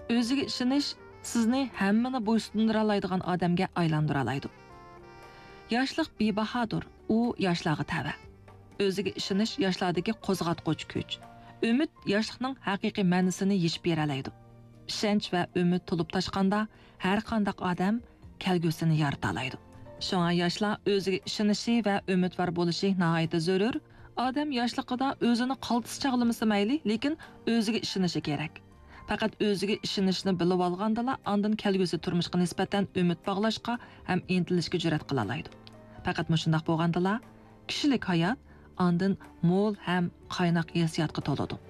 O'ziga ishonish sizni hammani bo'ysundira oladigan odamga aylantira oladi. Yoshlik bebahodir, u yoshlarga tava. O'ziga ishonish yoshlardagi qo'zg'atquvchi kuch. Umid yoshlikning haqiqiy ma'nosini yechib bera oladi. Ishonch va umid to'lib toshganda har qanday odam kelgusini yarata oladi. Shunga yoshlar o'ziga ishonishi va umidvor bo'lishi nihoyat zarur. Odam yoshligida o'zini qaltis chog'lamasa mayli, lekin o'ziga ishonishi kerak. Faqat o'ziga ishonishni bilib olgandala, ondan kelgusi turmushga nisbatan umid bog'lashga ham intilishga jur'at qila oladi. Faqat shunday bo'lgandala, kishilik hayot ondan mo'l ham qaynoq hissiyotga to'ladi.